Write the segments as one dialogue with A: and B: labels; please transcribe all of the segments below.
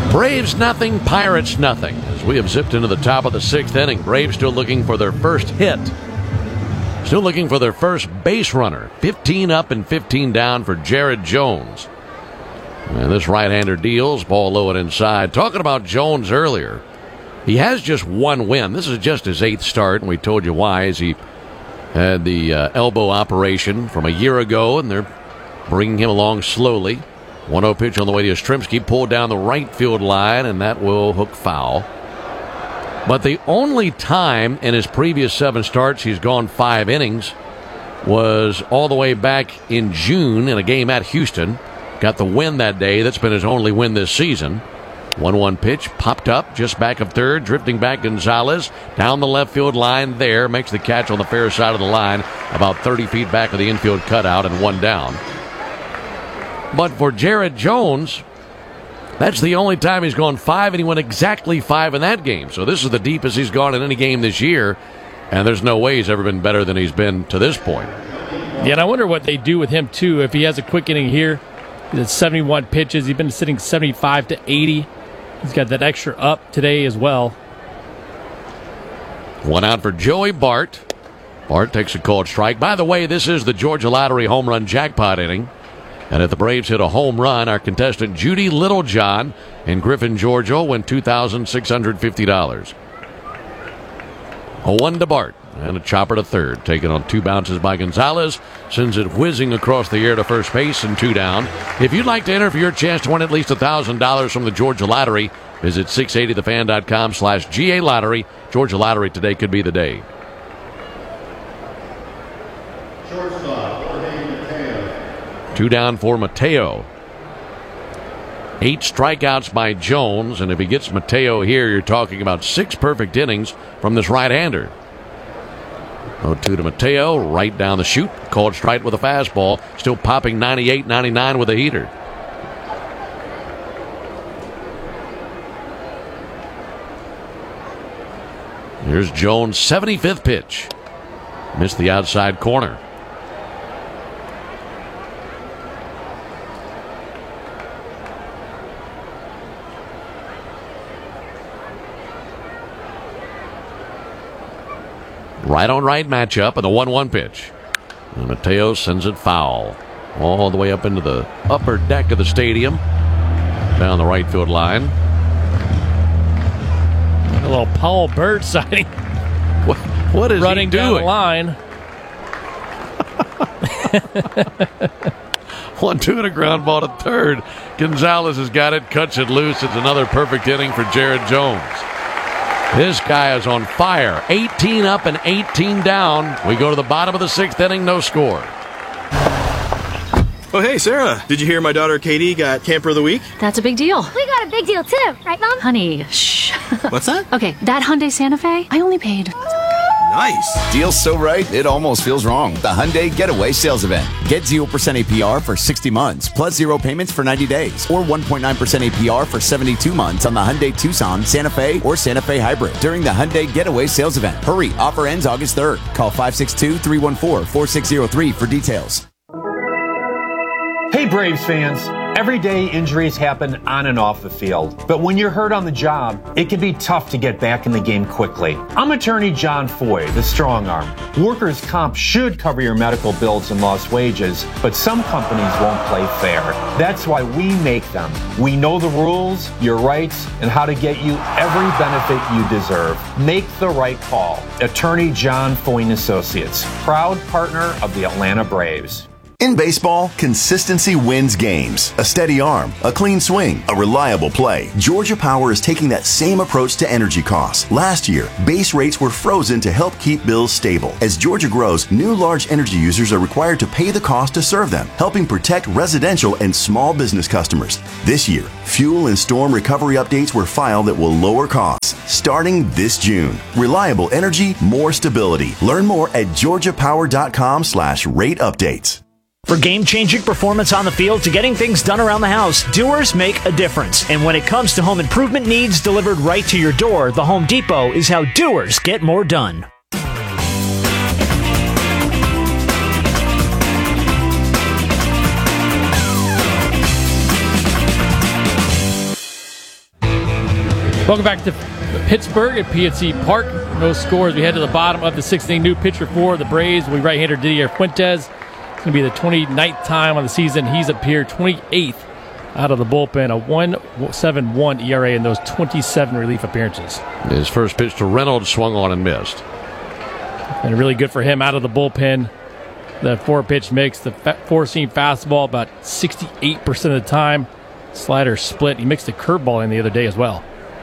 A: Braves nothing, Pirates nothing. As we have zipped into the top of the 6th inning, Braves still looking for their first hit. Still looking for their first base runner. 15 up and 15 down for Jared Jones. And this right-hander deals. Ball low and inside. Talking about Jones earlier, he has just one win. This is just his 8th start, and we told you why, as he had the elbow operation from a year ago, and they're bringing him along slowly. 1-0 pitch on the way to Yastrzemski, pulled down the right field line, and that will hook foul. But the only time in his previous 7 starts he's gone 5 innings was all the way back in June in a game at Houston. Got the win that day. That's been his only win this season. 1-1 pitch, popped up just back of third, drifting back Gonzalez down the left field line there, makes the catch on the fair side of the line, about 30 feet back of the infield cutout, and 1 down. But for Jared Jones, that's the only time he's gone 5, and he went exactly 5 in that game. So this is the deepest he's gone in any game this year, and there's no way he's ever been better than he's been to this point.
B: Yeah, and I wonder what they do with him, too, if he has a quick inning here. He's at 71 pitches. He's been sitting 75 to 80. He's got that extra up today as well.
A: 1 out for Joey Bart. Bart takes a called strike. By the way, this is the Georgia Lottery home run jackpot inning. And if the Braves hit a home run, our contestant Judy Littlejohn in Griffin, Georgia, will win $2,650. A 1 to Bart. And a chopper to third. Taken on 2 bounces by Gonzalez. Sends it whizzing across the air to first base and 2 down. If you'd like to enter for your chance to win at least $1,000 from the Georgia Lottery, visit 680thefan.com/GA Lottery. Georgia Lottery, today could be the day. 2 down for Mateo. 8 strikeouts by Jones, and if he gets Mateo here, you're talking about 6 perfect innings from this right-hander. 0-2 to Mateo, right down the chute, called strike with a fastball, still popping 98, 99 with a heater. Here's Jones' 75th pitch. Missed the outside corner. Right-on-right matchup and the 1-1 pitch. And Mateo sends it foul. All the way up into the upper deck of the stadium. Down the right field line.
B: A little Paul Bird sighting.
A: What is
B: running
A: he doing?
B: Down the line.
A: 1-2 and a ground ball to third. Gonzalez has got it, cuts it loose. It's another perfect inning for Jared Jones. This guy is on fire. 18 up and 18 down. We go to the bottom of the 6th inning, no score.
C: Oh, hey, Sarah. Did you hear my daughter Katie got Camper of the Week?
D: That's a big deal.
E: We got a big deal, too. Right, Mom?
D: Honey, shh.
C: What's that?
D: Okay, that Hyundai Santa Fe, I only paid...
C: Nice.
F: Deal's so right, it almost feels wrong. The Hyundai Getaway Sales Event. Get 0% APR for 60 months, plus 0 payments for 90 days, or 1.9% APR for 72 months on the Hyundai Tucson, Santa Fe, or Santa Fe Hybrid during the Hyundai Getaway Sales Event. Hurry, offer ends August 3rd. Call 562-314-4603 for details.
G: Hey Braves fans, every day injuries happen on and off the field, but when you're hurt on the job, it can be tough to get back in the game quickly. I'm attorney John Foy, the strong arm. Workers' comp should cover your medical bills and lost wages, but some companies won't play fair. That's why we make them. We know the rules, your rights, and how to get you every benefit you deserve. Make the right call. Attorney John Foy & Associates, proud partner of the Atlanta Braves.
H: In baseball, consistency wins games. A steady arm, a clean swing, a reliable play. Georgia Power is taking that same approach to energy costs. Last year, base rates were frozen to help keep bills stable. As Georgia grows, new large energy users are required to pay the cost to serve them, helping protect residential and small business customers. This year, fuel and storm recovery updates were filed that will lower costs starting this June. Reliable energy, more stability. Learn more at georgiapower.com/rate updates.
I: For game-changing performance on the field to getting things done around the house, Doers make a difference. And when it comes to home improvement needs delivered right to your door, the Home Depot is how Doers get more done.
B: Welcome back to Pittsburgh at PNC Park. No scores. We head to the bottom of the 6th inning. New pitcher for the Braves will be right-hander Didier Fuentes. It's going to be the 29th time on the season he's appeared, 28th out of the bullpen, a 1.71 ERA in those 27 relief appearances.
A: His first pitch to Reynolds swung on and missed.
B: And really good for him out of the bullpen. The 4-pitch mix, the 4-seam fastball about 68% of the time. Slider split. He mixed a curveball in the other day as well.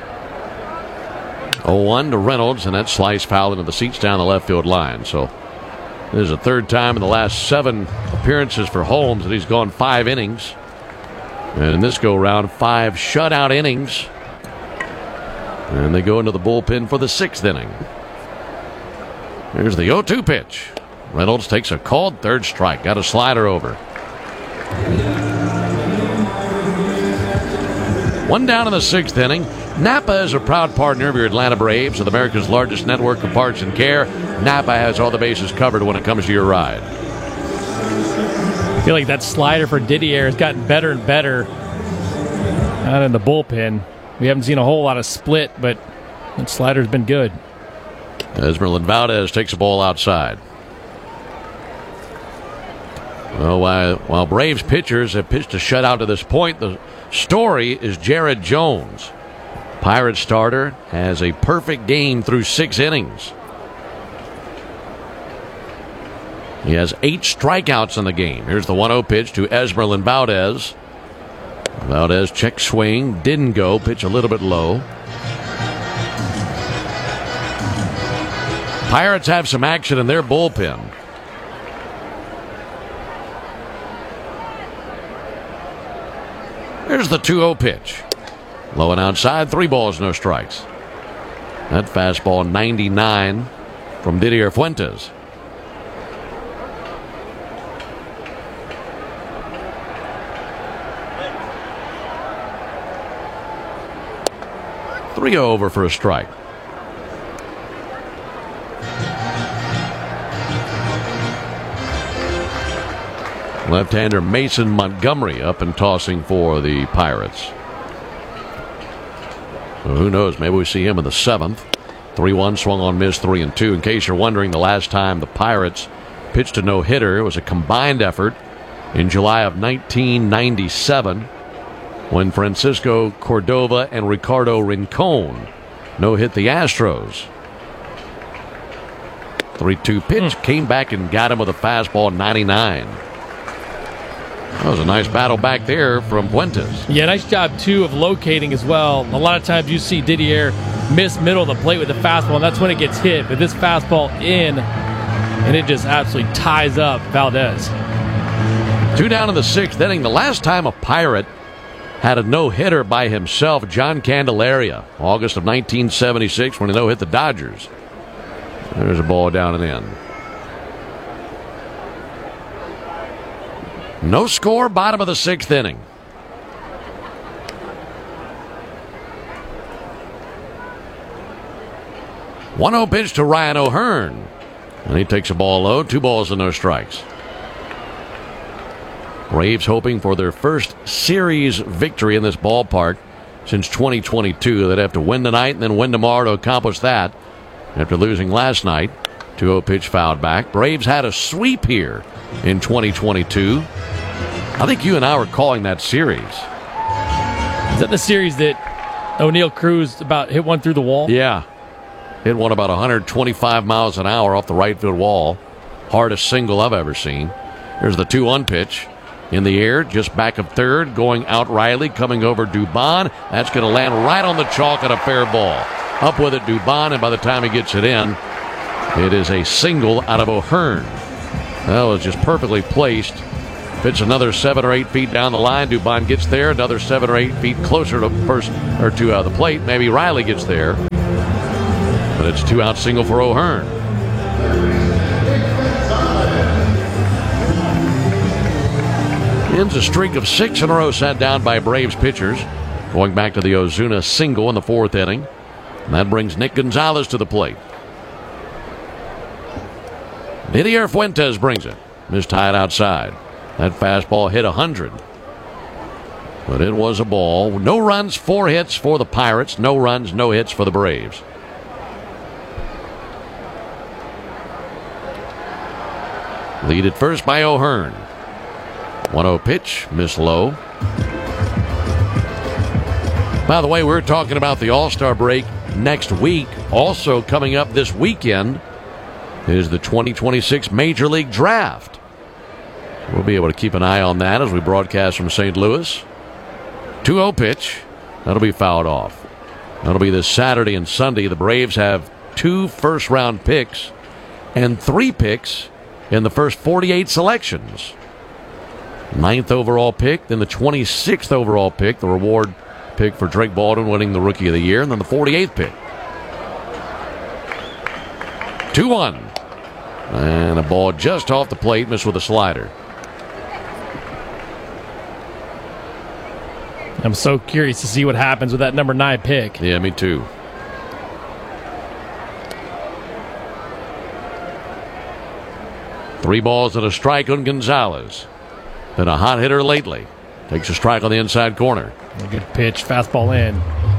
A: 0-1 to Reynolds, and that slice foul into the seats down the left field line. So this is the third time in the last 7 appearances for Holmes that he's gone 5 innings. And in this go-round, 5 shutout innings. And they go into the bullpen for the 6th inning. Here's the 0-2 pitch. Reynolds takes a called third strike. Got a slider over. 1 down in the 6th inning. Napa is a proud partner of your Atlanta Braves with America's largest network of parts and care. Napa has all the bases covered when it comes to your ride.
B: I feel like that slider for Didier has gotten better and better out in the bullpen. We haven't seen a whole lot of split, but that slider's been good.
A: Esmeralda Valdez takes the ball outside. Well, while Braves pitchers have pitched a shutout to this point, the story is Jared Jones. Pirates starter has a perfect game through 6 innings. He has 8 strikeouts in the game. Here's the 1-0 pitch to Esmeralda Valdez. Valdez check swing, didn't go, pitch a little bit low. Pirates have some action in their bullpen. Here's the 2-0 pitch. Low and outside, 3 balls, no strikes. That fastball 99 from Didier Fuentes. Three over for a strike. Left-hander Mason Montgomery up and tossing for the Pirates. So who knows? Maybe we see him in the 7th. 3-1 swung on, missed 3-2. In case you're wondering, the last time the Pirates pitched a no-hitter, it was a combined effort in July of 1997 when Francisco Cordova and Ricardo Rincon no-hit the Astros. 3-2 pitch, came back and got him with a fastball 99. That was a nice battle back there from Fuentes.
B: Yeah, nice job, too, of locating as well. A lot of times you see Didier miss middle of the plate with the fastball, and that's when it gets hit. But this fastball in, and it just absolutely ties up Valdez.
A: 2 down in the 6th inning. The last time a Pirate had a no-hitter by himself, John Candelaria, August of 1976, when he no-hit the Dodgers. There's a ball down and in. No score, bottom of the 6th inning. One 1-0 pitch to Ryan O'Hearn. And he takes a ball low, 2 balls and no strikes. Braves hoping for their first series victory in this ballpark since 2022. They'd have to win tonight and then win tomorrow to accomplish that. After losing last night, 2-0 pitch fouled back. Braves had a sweep here in 2022. I think you and I were calling that series.
B: Is that the series that O'Neal Cruz about hit one through the wall?
A: Yeah. Hit one about 125 miles an hour off the right field wall. Hardest single I've ever seen. Here's the 2-1 pitch. In the air, just back of third, going out Riley, coming over Dubon. That's going to land right on the chalk at a fair ball. Up with it, Dubon, and by the time he gets it in, it is a single out of O'Hearn. That was just perfectly placed. Fits another 7 or 8 feet down the line. Dubon gets there, another 7 or 8 feet closer to first or 2 out of the plate. Maybe Riley gets there. But it's 2-out single for O'Hearn. Ends a streak of 6 in a row sent down by Braves pitchers. Going back to the Ozuna single in the 4th inning. And that brings Nick Gonzalez to the plate. Didier Fuentes brings it. Missed tied outside. That fastball hit 100. But it was a ball. No runs, 4 hits for the Pirates. No runs, no hits for the Braves. Lead at first by O'Hearn. 1-0 pitch, miss low. By the way, we're talking about the All-Star break next week. Also coming up this weekend is the 2026 Major League Draft. We'll be able to keep an eye on that as we broadcast from St. Louis. 2-0 pitch. That'll be fouled off. That'll be this Saturday and Sunday. The Braves have 2 first-round picks and 3 picks in the first 48 selections. 9th overall pick, then the 26th overall pick, the reward pick for Drake Baldwin winning the Rookie of the Year, and then the 48th pick. 2-1. And a ball just off the plate, missed with a slider.
B: I'm so curious to see what happens with that number 9 pick.
A: Yeah, me too. Three balls and a strike on Gonzalez. Been a hot hitter lately. Takes a strike on the inside corner.
B: A good pitch, fastball in.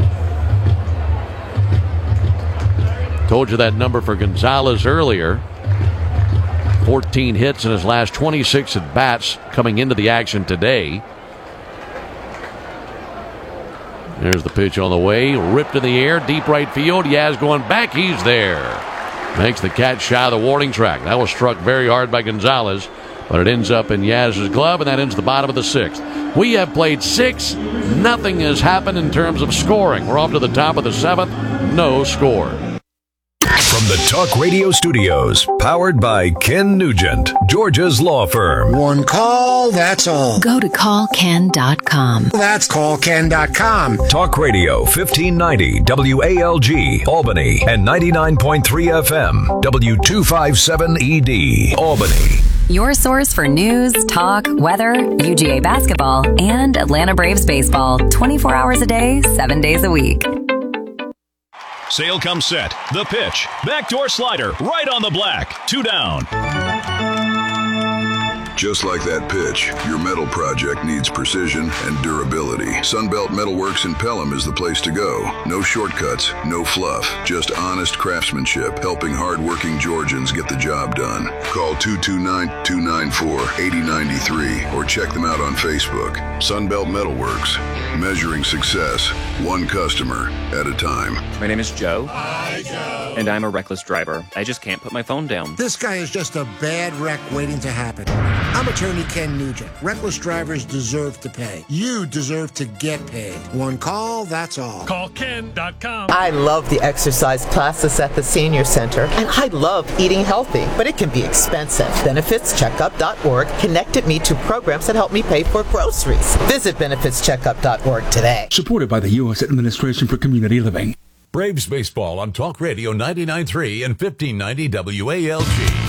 A: Told you that number for Gonzalez earlier. 14 hits in his last 26 at bats coming into the action today. There's the pitch on the way. Ripped in the air. Deep right field. Yaz going back. He's there. Makes the catch shy of the warning track. That was struck very hard by Gonzalez, but it ends up in Yaz's glove, and that ends the bottom of the 6th. We have played 6. Nothing has happened in terms of scoring. We're off to the top of the 7th. No score.
J: From the Talk Radio Studios, powered by Ken Nugent, Georgia's law firm.
K: One call, that's all.
L: Go to callken.com.
K: That's callken.com.
J: Talk Radio 1590 WALG, Albany, and 99.3 FM, W257ED, Albany.
L: Your source for news, talk, weather, UGA basketball, and Atlanta Braves baseball. 24 hours a day, 7 days a week.
M: Sale comes set. The pitch. Backdoor slider. Right on the black. 2 down.
N: Just like that pitch, your metal project needs precision and durability. Sunbelt Metalworks in Pelham is the place to go. No shortcuts, no fluff, just honest craftsmanship, helping hardworking Georgians get the job done. Call 229-294-8093 or check them out on Facebook. Sunbelt Metalworks, measuring success, one customer at a time.
O: My name is Joe. Hi, Joe. And I'm a reckless driver. I just can't put my phone down.
K: This guy is just a bad wreck waiting to happen. I'm attorney Ken Nugent. Reckless drivers deserve to pay. You deserve to get paid. One call, that's all.
P: Call Ken.com.
Q: I love the exercise classes at the Senior Center, and I love eating healthy, but it can be expensive. BenefitsCheckup.org connected me to programs that help me pay for groceries. Visit BenefitsCheckup.org today.
R: Supported by the U.S. Administration for Community Living.
J: Braves baseball on Talk Radio 99.3 and 1590 WALG.